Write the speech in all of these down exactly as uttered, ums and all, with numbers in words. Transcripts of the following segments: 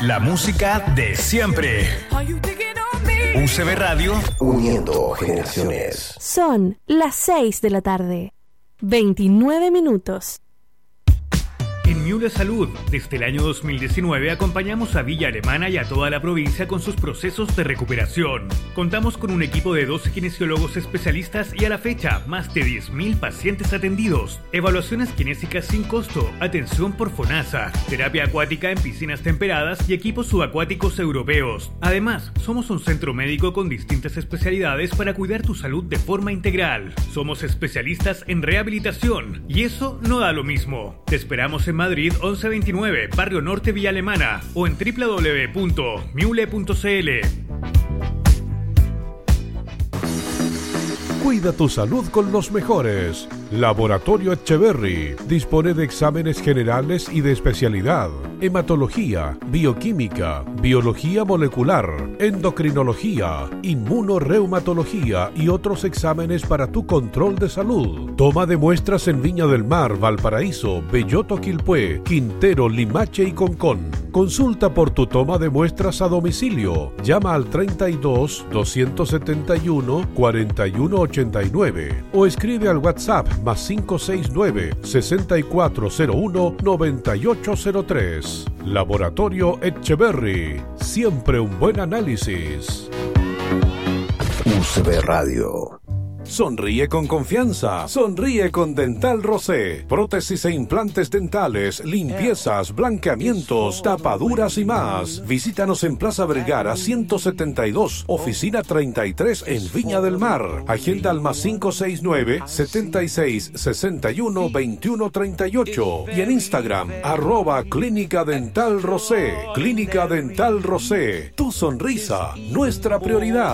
La música de siempre. U C B Radio, uniendo generaciones. Son las seis de la tarde, veintinueve minutos. En Miule Salud, desde el año dos mil diecinueve acompañamos a Villa Alemana y a toda la provincia con sus procesos de recuperación. Contamos con un equipo de doce kinesiólogos especialistas y a la fecha, más de diez mil pacientes atendidos. Evaluaciones kinésicas sin costo, atención por FONASA, terapia acuática en piscinas temperadas y equipos subacuáticos europeos. Además, somos un centro médico con distintas especialidades para cuidar tu salud de forma integral. Somos especialistas en rehabilitación y eso no da lo mismo. Te esperamos en Madrid once veintinueve, Barrio Norte, Villa Alemana, o en doble u doble u doble u punto miule punto c l. Cuida tu salud con los mejores. Laboratorio Etcheverry dispone de exámenes generales y de especialidad: hematología, bioquímica, biología molecular, endocrinología, inmunorreumatología y otros exámenes para tu control de salud. Toma de muestras en Viña del Mar, Valparaíso, Belloto, Quilpué, Quintero, Limache y Concón. Consulta por tu toma de muestras a domicilio. Llama al treinta y dos, doscientos setenta y uno, cuarenta y uno ochenta y nueve o escribe al WhatsApp más cinco seis nueve, sesenta y cuatro cero uno, noventa y ocho cero tres. Laboratorio Etcheverry. Siempre un buen análisis. U C B Radio. Sonríe con confianza. Sonríe con Dental Rosé. Prótesis e implantes dentales, limpiezas, blanqueamientos, tapaduras y más. Visítanos en Plaza Vergara ciento setenta y dos, oficina treinta y tres en Viña del Mar. Agenda al más cinco seis nueve, setenta y seis, sesenta y uno, veintiuno treinta y ocho. Y en Instagram, arroba Clínica Dental Rosé. Clínica Dental Rosé. Tu sonrisa, nuestra prioridad.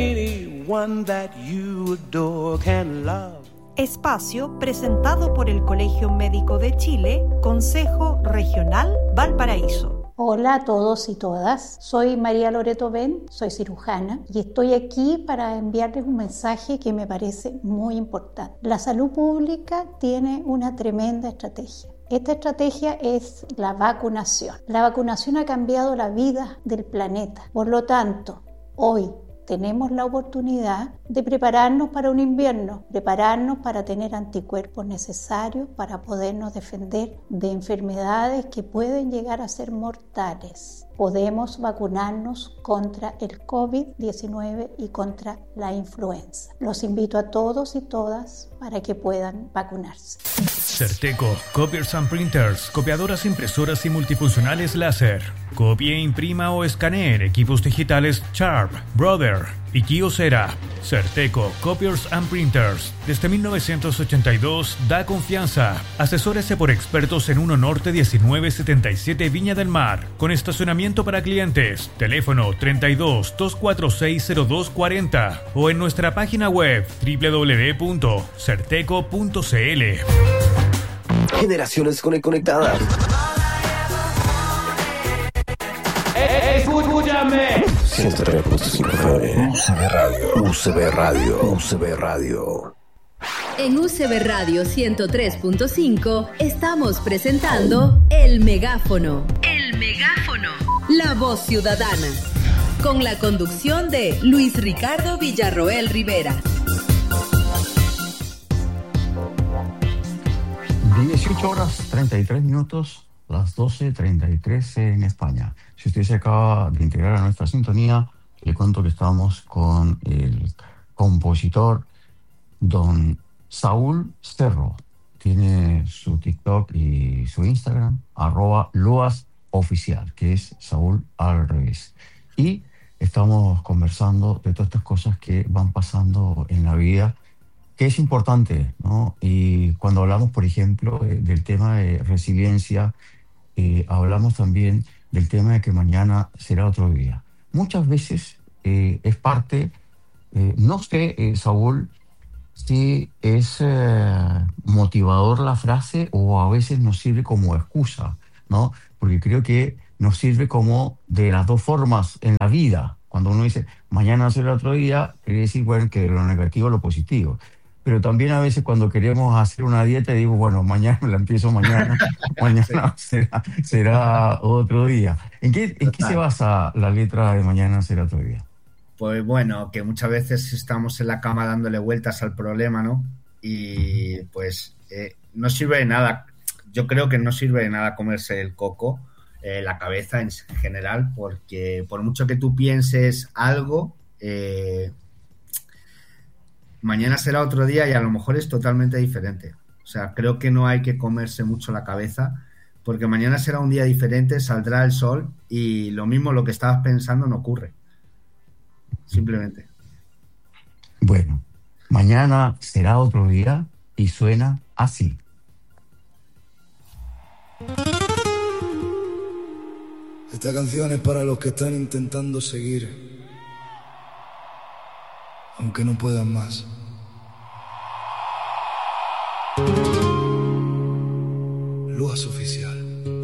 Espacio presentado por el Colegio Médico de Chile, Consejo Regional Valparaíso. Hola a todos y todas, soy María Loreto Ben, soy cirujana y estoy aquí para enviarles un mensaje que me parece muy importante. La salud pública tiene una tremenda estrategia. Esta estrategia es la vacunación. La vacunación ha cambiado la vida del planeta. Por lo tanto, hoy tenemos la oportunidad de prepararnos para un invierno, prepararnos para tener anticuerpos necesarios para podernos defender de enfermedades que pueden llegar a ser mortales. Podemos vacunarnos contra el COVID diecinueve y contra la influenza. Los invito a todos y todas para que puedan vacunarse. Certeco, Copiers and Printers, copiadoras, impresoras y multifuncionales láser. Copie, imprima o escanee equipos digitales Sharp, Brother y Kyocera. Certeco, Copiers and Printers. Desde mil novecientos ochenta y dos da confianza. Asesórese por expertos en uno Norte diecinueve setenta y siete Viña del Mar. Con estacionamiento para clientes. Teléfono treinta y dos, doscientos cuarenta y seis, cero dos cuarenta o en nuestra página web doble u doble u doble u punto certeco punto c l. Generaciones conectadas. Escúchame. ciento tres punto cinco F M. U C B Radio. U C B Radio. U C B Radio. En U C B Radio ciento tres punto cinco estamos presentando El Megáfono. El Megáfono. La voz ciudadana. Con la conducción de Luis Ricardo Villarroel Rivera. dieciocho horas treinta y tres minutos, las doce treinta y tres en España. Si usted se acaba de integrar a nuestra sintonía, le cuento que estamos con el compositor don Saúl Cerro. Tiene su TikTok y su Instagram, arroba Loas Oficial, que es Saúl al revés. Y estamos conversando de todas estas cosas que van pasando en la vida, que es importante, ¿no? Y cuando hablamos, por ejemplo, eh, del tema de resiliencia, eh, hablamos también del tema de que mañana será otro día. Muchas veces eh, es parte, eh, no sé, eh, Saúl, si es eh, motivador la frase o a veces nos sirve como excusa, ¿no? Porque creo que nos sirve como de las dos formas en la vida. Cuando uno dice, mañana será otro día, quiere decir, bueno, que lo negativo lo positivo. pero también a veces cuando queremos hacer una dieta digo, bueno, mañana me la empiezo mañana, mañana será, será otro día. ¿En qué, ¿En qué se basa la letra de Mañana será otro día? Pues bueno, que muchas veces estamos en la cama dándole vueltas al problema, ¿no? Y pues eh, no sirve de nada, yo creo que no sirve de nada comerse el coco, eh, la cabeza en general, porque por mucho que tú pienses algo, eh, mañana será otro día y a lo mejor es totalmente diferente. O sea, creo que no hay que comerse mucho la cabeza, porque mañana será un día diferente, saldrá el sol y lo mismo, lo que estabas pensando no ocurre. Simplemente. Bueno, mañana será otro día y suena así. Esta canción es para los que están intentando seguir, aunque no puedan más.